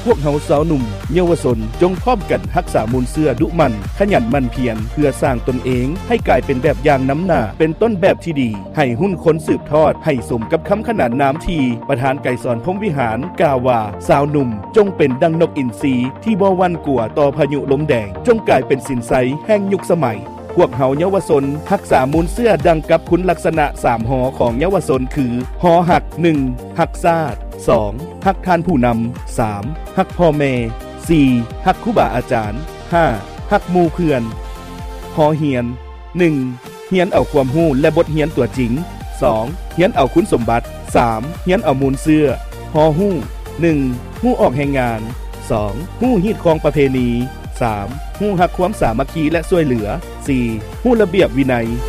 วกเฮาสาวหนุ่มเยาวชนจงพร้อมกันรักษามูลเสื้อดุมันขยันมันเพียรเพื่อสร้างตนเองให้กลายเป็นแบบอย่างน้ำหน้าเป็นต้นแบบที่ดีให้หุ้นคนสืบทอดให้สมกับคำขนานนามที่ประธานไกรสอนพรหมวิหารกล่าวว่าสาวหนุ่มจงเป็นดังนกอินทรีที่บ่หวั่นกลัวต่อพายุลมแดงจงกลายเป็นสินไสแห่งยุคสมัยพวกเฮาเยาวชนรักษามูลเสื้อดังกับคุณลักษณะ3หอของเยาวชนคือหอหัก1หักชาติ2ฮักท่านผู้นำ3ฮักพ่อแม่4ฮักครูบาอาจารย์5ฮักหมู่เพื่อนหอเหียน1เฮียนเอาความรู้และบทเรียนตัวจริง2เฮียนเอาคุณสมบัติ3เฮียนเอามูลเสื้อหอฮู้1ฮู้ออกแห่งงาน2ฮู้ฮีดของประเพณี3ฮู้ฮักความสามัคคีและช่วยเหลือ4ฮู้ระเบียบวินัย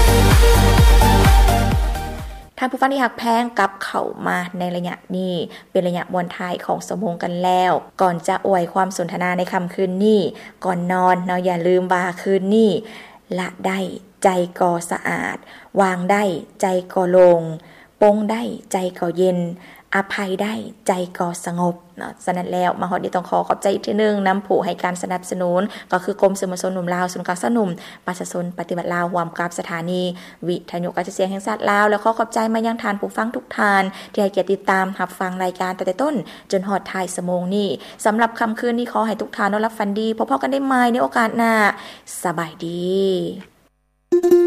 ท่านผู้ฟังที่หักแพงกับเข้ามาในระยะนี้เป็นระยะมวลท้ายของสมงกันแล้วก่อนจะอวยความสนทนาในค่ำคืนนี้ก่อนนอนเนาะอย่าลืมว่าคืนนี้ละได้ใจก่อสะอาดวางได้ใจก่อลงปงได้ใจก่อเย็นอภัยได้ใจก่อสงบเนาะฉะนั้นแล้วมาฮอดนี้ต้องขอบใจอีกทีนึงนำผู้ให้การสนับสนุนก็คือกรมสื่อมวลชนหนุ่มลาวศูนย์การศึกษาหนุ่มประชาชนปฏิบัติลาวร่วมกับสถานีวิทยุกระจายเสียงแห่งชาติลาวและขอขอบใจมายังทานผู้ฟังทุกท่านที่ให้เกียรติติดตามรับฟังรายการตั้งแต่ต้นจนฮอดท้ายชั่วโมงนี้สำหรับค่ำคืนนี้ขอให้ทุกท่านนอนหลับฝันดีพบกันได้ใหม่ในโอกาสหน้าสบายดี